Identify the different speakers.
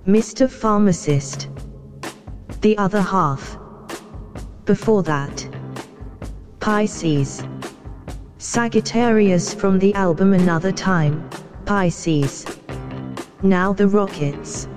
Speaker 1: Mr. Pharmacist. The Other Half. Before that, Pisces. Sagittarius from the album Another Time, Pisces. Now the Rockets.